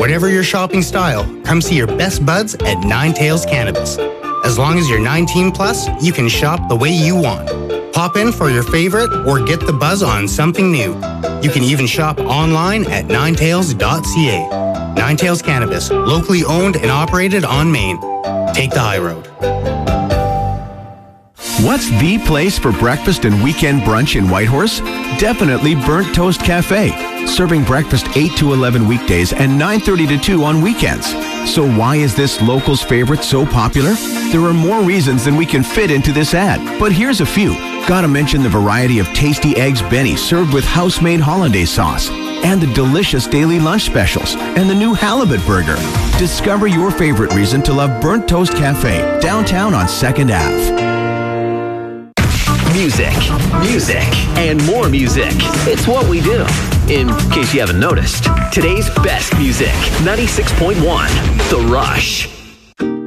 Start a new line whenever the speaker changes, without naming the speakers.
Whatever your shopping style, come see your best buds at Nine Tails Cannabis. As long as you're 19 plus, you can shop the way you want. Pop in for your favorite or get the buzz on something new. You can even shop online at ninetails.ca. Nine Tails Cannabis, locally owned and operated on Main. Take the high road.
What's the place for breakfast and weekend brunch in Whitehorse? Definitely Burnt Toast Cafe, serving breakfast 8 to 11 weekdays and 9:30 to 2 on weekends. So why is this local's favorite so popular? There are more reasons than we can fit into this ad, but here's a few. Gotta mention the variety of tasty eggs Benny served with house-made hollandaise sauce, and the delicious daily lunch specials, and the new halibut burger. Discover your favorite reason to love Burnt Toast Cafe, downtown on 2nd Ave.
Music, and more music. It's what we do. In case you haven't noticed, today's best music, 96.1, The Rush.